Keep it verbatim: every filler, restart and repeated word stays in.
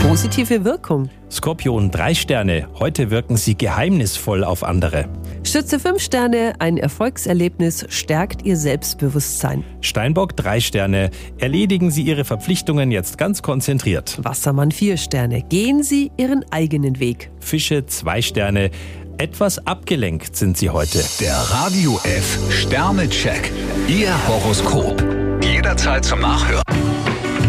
positive Wirkung. Skorpion drei Sterne, heute wirken Sie geheimnisvoll auf andere. Schütze fünf Sterne, ein Erfolgserlebnis stärkt Ihr Selbstbewusstsein. Steinbock drei Sterne, erledigen Sie Ihre Verpflichtungen jetzt ganz konzentriert. Wassermann vier Sterne, gehen Sie Ihren eigenen Weg. Fische zwei Sterne, etwas abgelenkt sind Sie heute. Der Radio F Sternecheck. Ihr Horoskop. Jederzeit zum Nachhören.